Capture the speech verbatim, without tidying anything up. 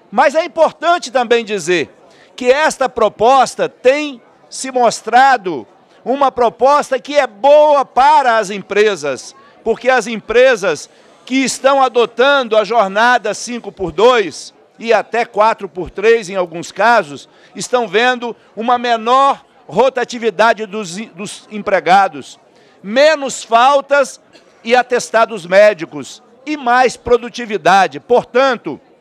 Mas é importante também dizer que esta proposta tem se mostrado uma proposta que é boa para as empresas, porque as empresas que estão adotando a jornada cinco por dois e até quatro por três em alguns casos, estão vendo uma menor rotatividade dos, dos empregados, menos faltas e atestados médicos e mais produtividade. Portanto,